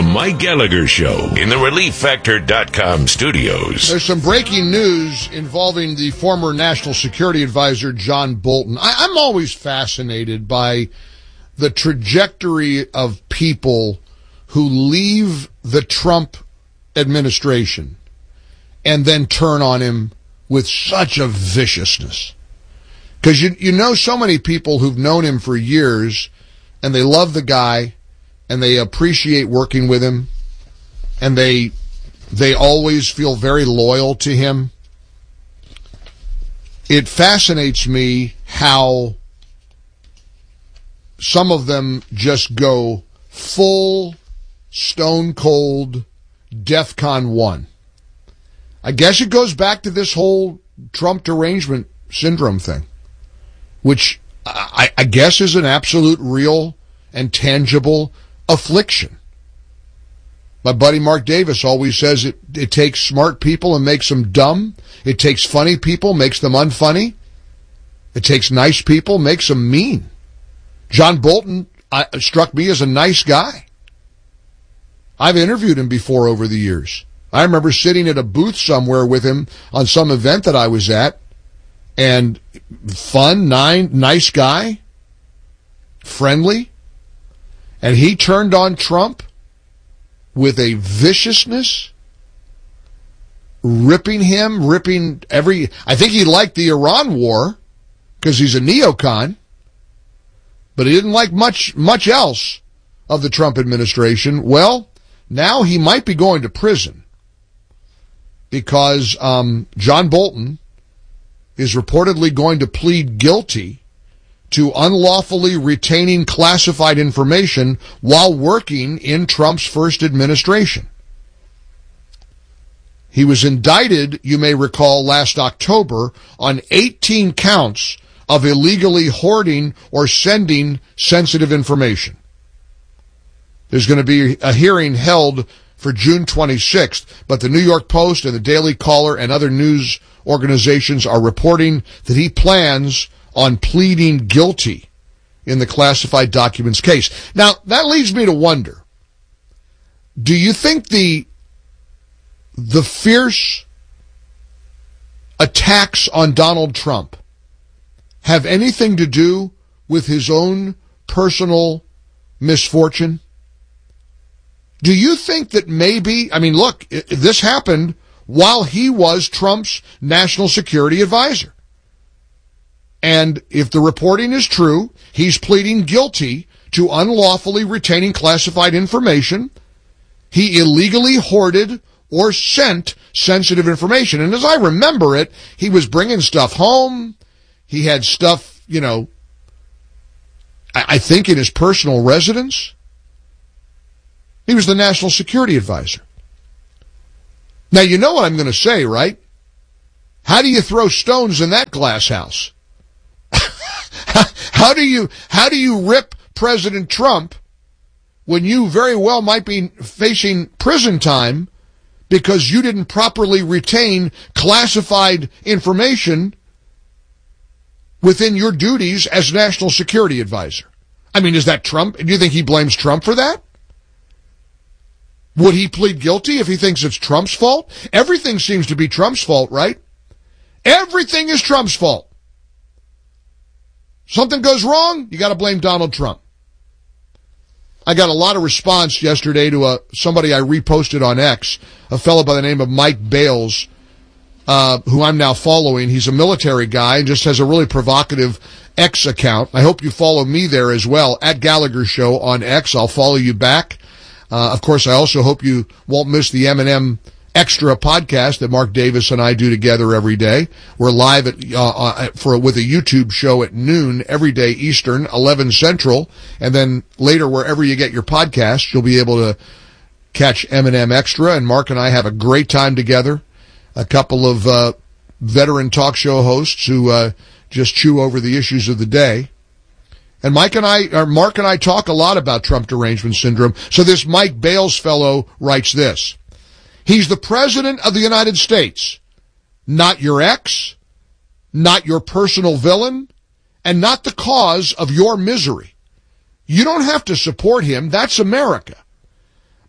The Mike Gallagher Show in the ReliefFactor.com studios. There's some breaking news involving the former National Security Advisor, John Bolton. I'm always fascinated by the trajectory of people who leave the Trump administration and then turn on him with such a viciousness. Because you know so many people who've known him for years, and they love the guy, and they appreciate working with him, and they always feel very loyal to him. It fascinates me how some of them just go full stone cold DEFCON 1. I guess it goes back to this whole Trump derangement syndrome thing, which I guess is an absolute real and tangible affliction. My buddy Mark Davis always says it takes smart people and makes them dumb. It takes funny people, makes them unfunny. It takes nice people, makes them mean. John Bolton struck me as a nice guy. I've interviewed him before over the years. I remember sitting at a booth somewhere with him on some event that I was at, and fun, nice guy, friendly, and he turned on Trump with a viciousness, ripping I think he liked the Iran war because he's a neocon, but he didn't like much else of the Trump administration. Well, now he might be going to prison because John Bolton is reportedly going to plead guilty to unlawfully retaining classified information while working in Trump's first administration. He was indicted, you may recall, last October on 18 counts of illegally hoarding or sending sensitive information. There's going to be a hearing held for June 26th, but the New York Post and the Daily Caller and other news organizations are reporting that he plans on pleading guilty in the classified documents case. Now, that leads me to wonder, do you think the fierce attacks on Donald Trump have anything to do with his own personal misfortune? Do you think that maybe, look, this happened while he was Trump's national security advisor. And if the reporting is true, he's pleading guilty to unlawfully retaining classified information. He illegally hoarded or sent sensitive information. And as I remember it, he was bringing stuff home. He had stuff, I think in his personal residence. He was the national security advisor. Now, you know what I'm going to say, right? How do you throw stones in that glass house? How do you rip President Trump when you very well might be facing prison time because you didn't properly retain classified information within your duties as national security advisor? Is that Trump? Do you think he blames Trump for that? Would he plead guilty if he thinks it's Trump's fault? Everything seems to be Trump's fault, right? Everything is Trump's fault. Something goes wrong, you got to blame Donald Trump. I got a lot of response yesterday to somebody I reposted on X, a fellow by the name of Mike Bales, who I'm now following. He's a military guy and just has a really provocative X account. I hope you follow me there as well, at Gallagher Show on X. I'll follow you back. Of course, I also hope you won't miss the M&M Extra podcast that Mark Davis and I do together every day. We're live with a YouTube show at noon every day Eastern, 11 Central, and then later wherever you get your podcasts, you'll be able to catch M&M Extra. And Mark and I have a great time together. A couple of veteran talk show hosts who just chew over the issues of the day. And Mark and I talk a lot about Trump derangement syndrome. So this Mike Bales fellow writes this. He's the president of the United States, not your ex, not your personal villain, and not the cause of your misery. You don't have to support him. That's America.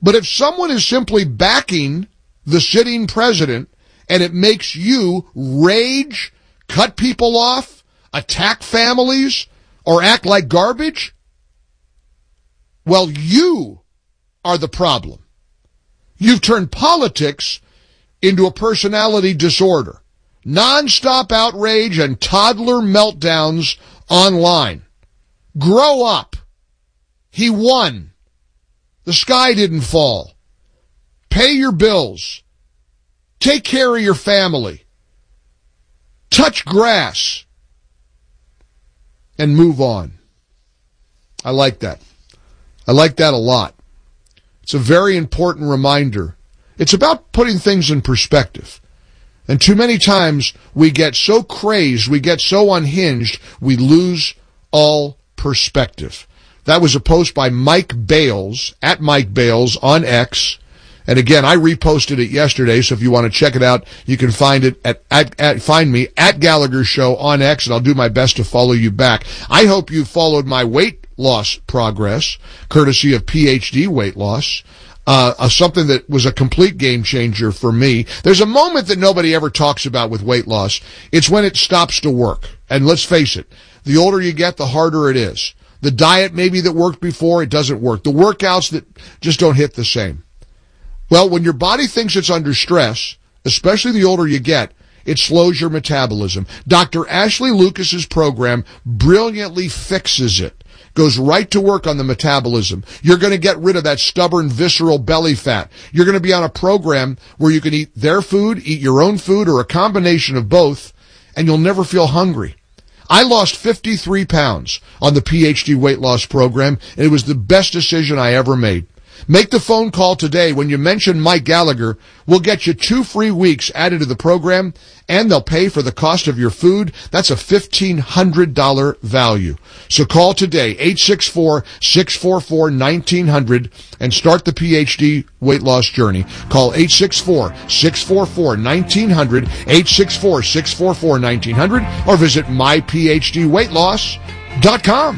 But if someone is simply backing the sitting president and it makes you rage, cut people off, attack families, or act like garbage, well, you are the problem. You've turned politics into a personality disorder. Non-stop outrage and toddler meltdowns online. Grow up. He won. The sky didn't fall. Pay your bills. Take care of your family. Touch grass. And move on. I like that. I like that a lot. It's a very important reminder. It's about putting things in perspective. And too many times we get so crazed, we get so unhinged, we lose all perspective. That was a post by Mike Bales, at Mike Bales on X. And again, I reposted it yesterday, so if you want to check it out, you can find it find me at Gallagher Show on X, and I'll do my best to follow you back. I hope you followed my weight loss progress, courtesy of PhD Weight Loss. Something that was a complete game changer for me. There's a moment that nobody ever talks about with weight loss. It's when it stops to work. And let's face it, the older you get, the harder it is. The diet maybe that worked before, it doesn't work. The workouts that just don't hit the same. Well, when your body thinks it's under stress, especially the older you get, it slows your metabolism. Dr. Ashley Lucas's program brilliantly fixes it. Goes right to work on the metabolism. You're going to get rid of that stubborn, visceral belly fat. You're going to be on a program where you can eat their food, eat your own food, or a combination of both, and you'll never feel hungry. I lost 53 pounds on the PhD weight loss program, and it was the best decision I ever made. Make the phone call today. When you mention Mike Gallagher, we'll get you 2 free weeks added to the program, and they'll pay for the cost of your food. That's a $1,500 value. So call today, 864-644-1900, and start the PhD weight loss journey. Call 864-644-1900, 864-644-1900, or visit myphdweightloss.com.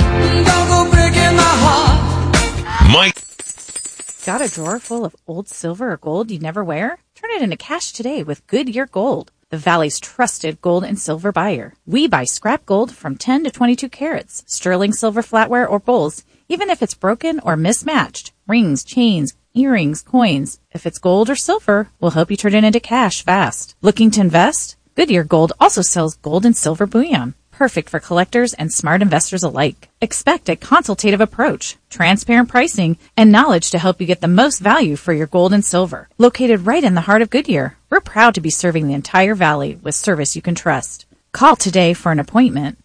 Mike. Got a drawer full of old silver or gold you never wear? Turn it into cash today with Goodyear Gold, the Valley's trusted gold and silver buyer. We buy scrap gold from 10 to 22 carats, sterling silver flatware or bowls, even if it's broken or mismatched. Rings, chains, earrings, coins. If it's gold or silver, we'll help you turn it into cash fast. Looking to invest? Goodyear Gold also sells gold and silver bullion. Perfect for collectors and smart investors alike. Expect a consultative approach, transparent pricing, and knowledge to help you get the most value for your gold and silver. Located right in the heart of Goodyear, we're proud to be serving the entire valley with service you can trust. Call today for an appointment,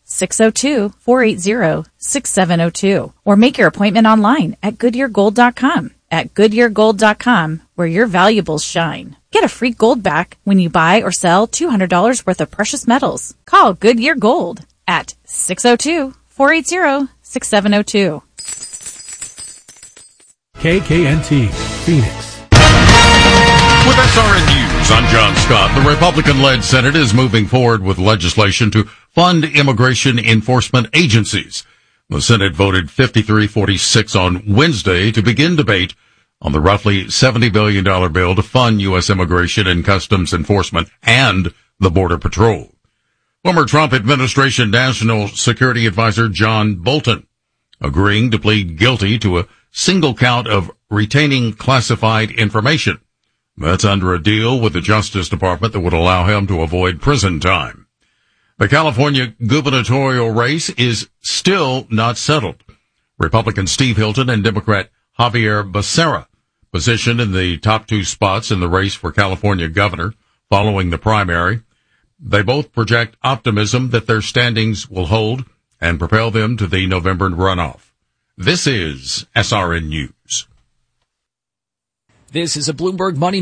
602-480-6702, or make your appointment online at GoodyearGold.com. At GoodyearGold.com, where your valuables shine. Get a free gold back when you buy or sell $200 worth of precious metals. Call Goodyear Gold at 602-480-6702. KKNT, Phoenix. With SRN News, I'm John Scott. The Republican-led Senate is moving forward with legislation to fund immigration enforcement agencies. The Senate voted 53-46 on Wednesday to begin debate on the roughly $70 billion bill to fund U.S. immigration and customs enforcement and the Border Patrol. Former Trump administration National Security Advisor John Bolton agreeing to plead guilty to a single count of retaining classified information. That's under a deal with the Justice Department that would allow him to avoid prison time. The California gubernatorial race is still not settled. Republican Steve Hilton and Democrat Javier Becerra positioned in the top 2 spots in the race for California governor following the primary. They both project optimism that their standings will hold and propel them to the November runoff. This is SRN News. This is a Bloomberg Money Minute.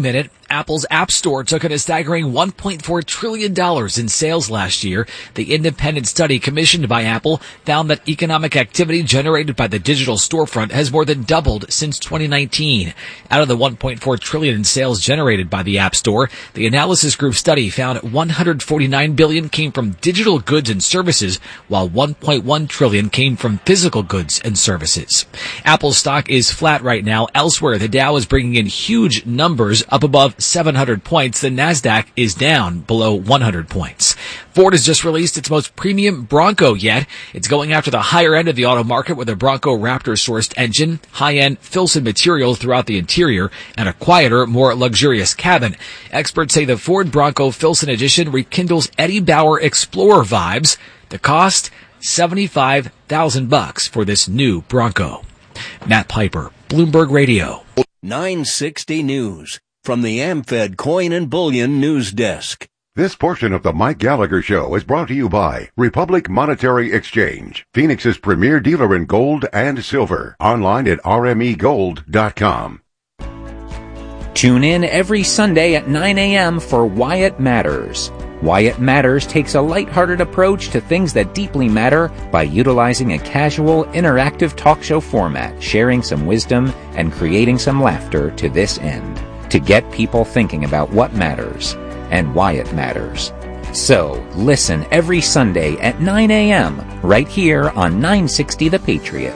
Apple's App Store took in a staggering $1.4 trillion in sales last year. The independent study commissioned by Apple found that economic activity generated by the digital storefront has more than doubled since 2019. Out of the $1.4 trillion in sales generated by the App Store, the analysis group study found $149 billion came from digital goods and services, while $1.1 trillion came from physical goods and services. Apple's stock is flat right now. Elsewhere, the Dow is bringing in huge numbers, up above 700 points. The Nasdaq is down below 100 points. Ford has just released its most premium Bronco yet. It's going after the higher end of the auto market with a Bronco Raptor-sourced engine, high-end Filson material throughout the interior, and a quieter, more luxurious cabin. Experts say the Ford Bronco Filson Edition rekindles Eddie Bauer Explorer vibes. The cost, $75,000 for this new Bronco. Matt Piper, Bloomberg Radio. 960 News from the AmFed Coin and Bullion News Desk. This portion of the Mike Gallagher Show is brought to you by Republic Monetary Exchange, Phoenix's premier dealer in gold and silver. Online at rmegold.com. Tune in every Sunday at 9 a.m. for Why It Matters. Why It Matters takes a lighthearted approach to things that deeply matter by utilizing a casual, interactive talk show format, sharing some wisdom and creating some laughter to this end, to get people thinking about what matters and why it matters. So, listen every Sunday at 9 a.m. right here on 960 The Patriot.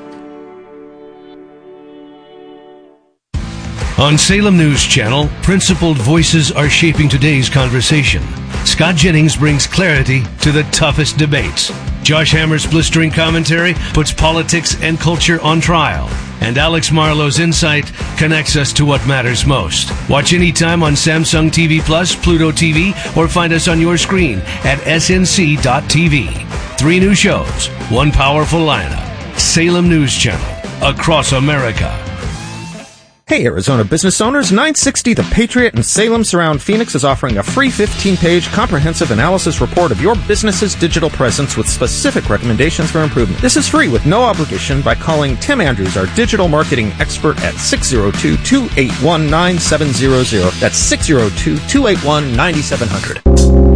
On Salem News Channel, principled voices are shaping today's conversation. Scott Jennings brings clarity to the toughest debates. Josh Hammer's blistering commentary puts politics and culture on trial. And Alex Marlowe's insight connects us to what matters most. Watch anytime on Samsung TV Plus, Pluto TV, or find us on your screen at snc.tv. 3 new shows, 1 powerful lineup. Salem News Channel, across America. Hey, Arizona business owners, 960 The Patriot and Salem Surround Phoenix is offering a free 15-page comprehensive analysis report of your business's digital presence with specific recommendations for improvement. This is free with no obligation by calling Tim Andrews, our digital marketing expert, at 602-281-9700. That's 602-281-9700.